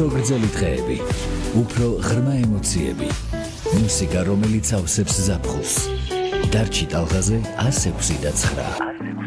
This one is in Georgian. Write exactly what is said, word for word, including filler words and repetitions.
უფრო გრძელი დღეები, უფრო ღრმა ემოციები, მუსიკა, რომელიც ავსებს ზაფხულს. დარჩი ტალღაზე one oh six და nine.